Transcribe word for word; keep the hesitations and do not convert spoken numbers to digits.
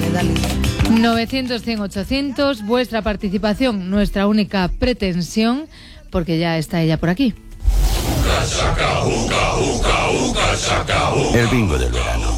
dale. novecientos, cien, ochocientos, vuestra participación, nuestra única pretensión, porque ya está ella por aquí. El bingo del verano.